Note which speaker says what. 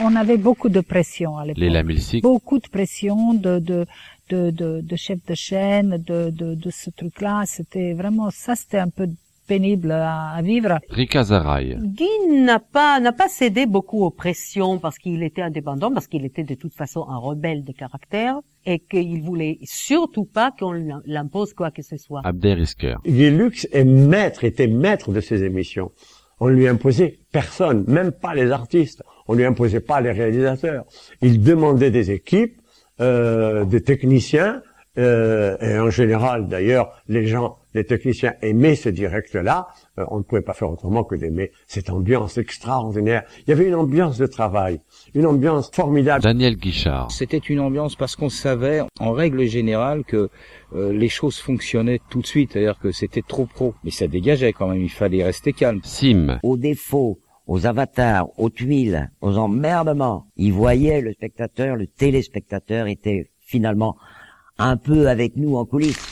Speaker 1: on avait beaucoup de pression à l'époque.
Speaker 2: Léla Milsic.
Speaker 1: Beaucoup de pression de chef de chaîne, de ce truc-là. C'était vraiment, ça c'était un peu pénible à vivre.
Speaker 2: Rika Zaraï.
Speaker 3: Guy n'a pas cédé beaucoup aux pressions parce qu'il était indépendant, parce qu'il était de toute façon un rebelle de caractère et qu'il voulait surtout pas qu'on l'impose quoi que ce soit.
Speaker 2: Abderrezker.
Speaker 4: Guy Lux était maître de ses émissions. On lui imposait personne, même pas les artistes. On lui imposait pas les réalisateurs. Il demandait des équipes, des techniciens, et en général, d'ailleurs, les techniciens aimaient ce direct-là. On ne pouvait pas faire autrement que d'aimer cette ambiance extraordinaire. Il y avait une ambiance de travail, une ambiance formidable.
Speaker 2: Daniel Guichard.
Speaker 5: C'était une ambiance parce qu'on savait, en règle générale, que les choses fonctionnaient tout de suite. C'est-à-dire que c'était trop pro. Mais ça dégageait quand même, il fallait rester calme.
Speaker 2: Sim.
Speaker 6: Aux défauts, aux avatars, aux tuiles, aux emmerdements, il voyait le spectateur, le téléspectateur était finalement un peu avec nous en coulisses.